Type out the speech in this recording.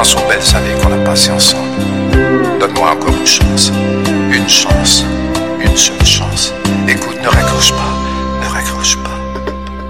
Pense aux belles années qu'on a passées ensemble. Donne-moi encore une chance. Une chance.